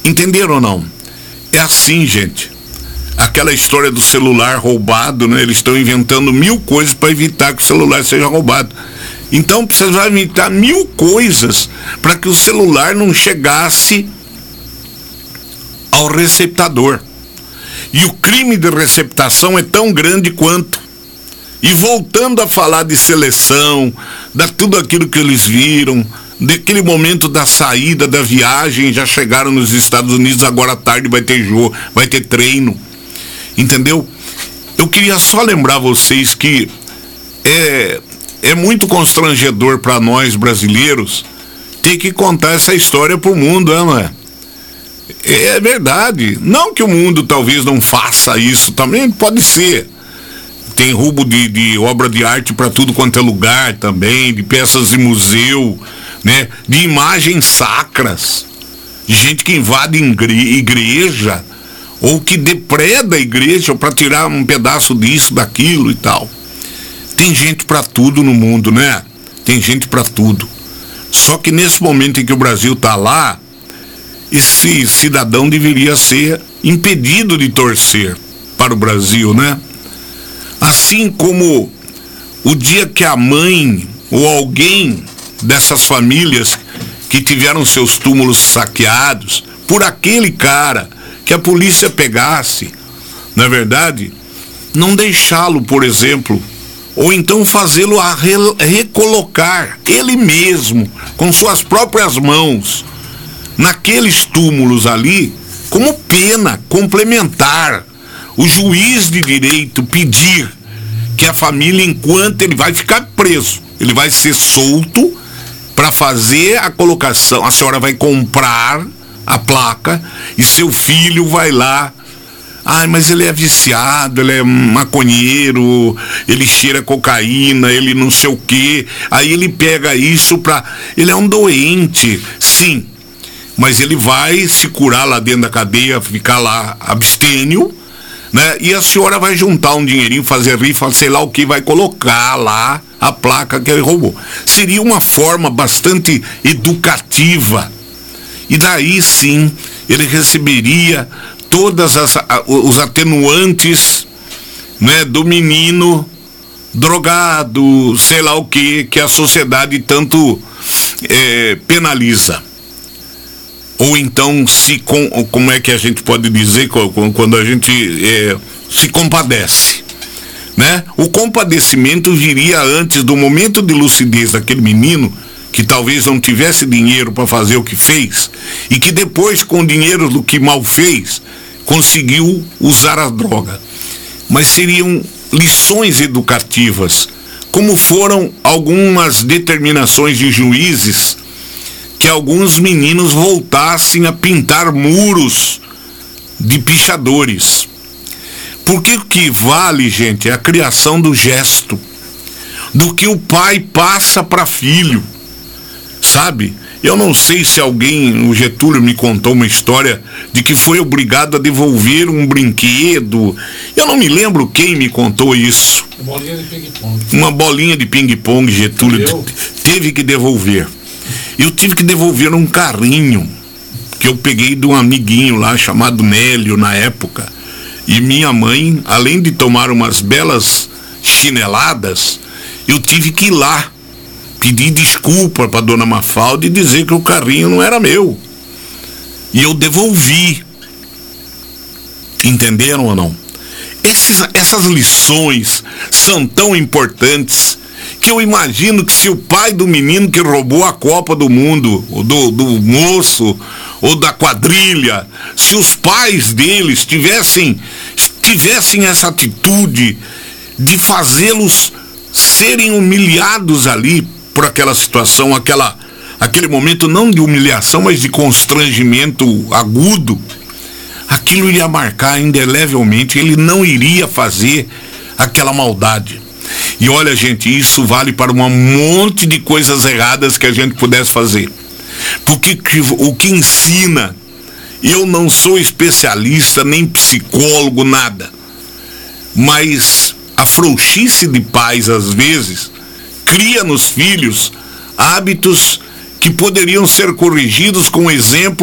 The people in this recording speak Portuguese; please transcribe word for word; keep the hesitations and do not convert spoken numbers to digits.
Entenderam ou não? É assim, gente. Aquela história do celular roubado, né? Eles estão inventando mil coisas para evitar que o celular seja roubado. Então você vai inventar mil coisas para que o celular não chegasse ao receptador. E o crime de receptação é tão grande quanto. E voltando a falar de seleção, de tudo aquilo que eles viram, daquele momento da saída da viagem, já chegaram nos Estados Unidos, agora à tarde vai ter jogo, vai ter treino. Entendeu? Eu queria só lembrar vocês que é, é muito constrangedor para nós brasileiros ter que contar essa história pro mundo, né, não é? É verdade. Não que o mundo talvez não faça isso, também pode ser. Tem roubo de, de obra de arte para tudo quanto é lugar também, de peças de museu, né? De imagens sacras, de gente que invade igreja, ou que depreda a igreja para tirar um pedaço disso, daquilo e tal. Tem gente para tudo no mundo, né? Tem gente para tudo. Só que nesse momento em que o Brasil está lá, esse cidadão deveria ser impedido de torcer para o Brasil, né? Assim como o dia que a mãe ou alguém dessas famílias que tiveram seus túmulos saqueados por aquele cara que a polícia pegasse, na verdade, não deixá-lo, por exemplo, ou então fazê-lo a re- recolocar ele mesmo, com suas próprias mãos, naqueles túmulos ali, como pena complementar. O juiz de direito pedir que a família, enquanto ele vai ficar preso, ele vai ser solto para fazer a colocação, a senhora vai comprar a placa e seu filho vai lá. Ai, mas ele é viciado, ele é maconheiro, ele cheira cocaína, ele não sei o quê. Aí ele pega isso pra... Ele é um doente, sim. Mas ele vai se curar lá dentro da cadeia, ficar lá abstênio, né? E a senhora vai juntar um dinheirinho, fazer rifa, sei lá o que, vai colocar lá a placa que ele roubou. Seria uma forma bastante educativa. E daí sim, ele receberia todas as, os atenuantes, né, do menino drogado, sei lá o que, que a sociedade tanto é, penaliza. Ou então, se com, como é que a gente pode dizer quando a gente é, se compadece, né? O compadecimento viria antes do momento de lucidez daquele menino, que talvez não tivesse dinheiro para fazer o que fez, e que depois, com o dinheiro do que mal fez, conseguiu usar a droga. Mas seriam lições educativas, como foram algumas determinações de juízes, que alguns meninos voltassem a pintar muros de pichadores. Porque o que vale, gente, é a criação do gesto, do que o pai passa para filho, sabe? Eu não sei se alguém, o Getúlio me contou uma história de que foi obrigado a devolver um brinquedo. Eu não me lembro quem me contou isso. Uma bolinha de ping-pong. Uma bolinha de ping-pong, Getúlio Eu? teve que devolver. Eu tive que devolver um carrinho que eu peguei de um amiguinho lá chamado Nélio na época. E minha mãe, além de tomar umas belas chineladas, eu tive que ir lá pedir desculpa para dona Mafalda e dizer que o carrinho não era meu. E eu devolvi. Entenderam ou não? Esses, essas lições são tão importantes que eu imagino que se o pai do menino que roubou a Copa do Mundo, do, do moço, ou da quadrilha, se os pais deles tivessem, tivessem essa atitude de fazê-los serem humilhados ali por aquela situação, aquela, aquele momento não de humilhação, mas de constrangimento agudo, aquilo iria marcar indelevelmente, ele não iria fazer aquela maldade. E olha, gente, isso vale para um monte de coisas erradas que a gente pudesse fazer. Porque o que ensina, eu não sou especialista, nem psicólogo, nada. Mas a frouxice de pais, às vezes, cria nos filhos hábitos que poderiam ser corrigidos com exemplo